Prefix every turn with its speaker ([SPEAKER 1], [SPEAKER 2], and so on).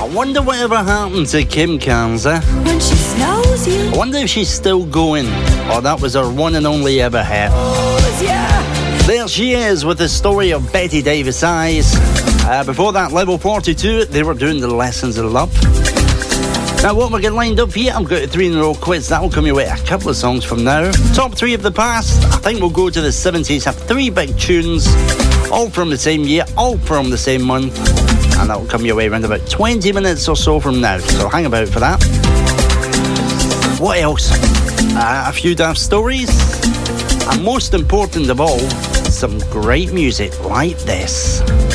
[SPEAKER 1] wonder whatever happened to Kim Carnes, eh?
[SPEAKER 2] When she snows you.
[SPEAKER 1] I wonder if she's still going, or that was her one and only ever hit.
[SPEAKER 2] Yeah.
[SPEAKER 1] There she is with the story of Betty Davis Eyes. Before that, Level 42, they were doing the Lessons of Love. Now, what we're getting lined up here, I've got a 3-in-a-row quiz. That'll come your way a couple of songs from now. Top 3 of the past, I think we'll go to the 70s. Have 3 big tunes, all from the same year, all from the same month. And that'll come your way around about 20 minutes or so from now. So hang about for that. What else? A few daft stories. And most important of all, some great music like this.